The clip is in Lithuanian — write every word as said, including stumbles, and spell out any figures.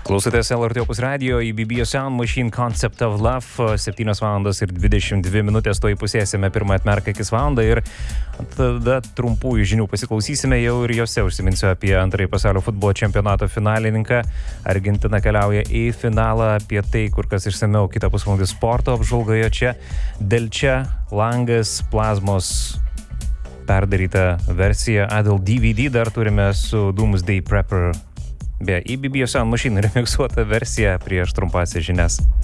Klausotės L R T Opus Radio į B B Sound Machine Concept of Love. septynios valandos ir dvidešimt dvi minutės, to įpusėsime pirmą atmerką akis valandą ir tada trumpųjų žinių pasiklausysime jau ir jose užsiminsiu apie antrąjį pasaulio futbolo čempionato finalininką. Argentina keliauja į finalą, apie tai kur kas išsamiau kitą pusvalandį sporto apžvalgoje. Čia Delčia, Langas, Plazmos perdaryta versija, Adel D V D dar turime su Doomsday Prepper. Be į B B Sound Machine remiksuota versija prieš trumpąsias žinias.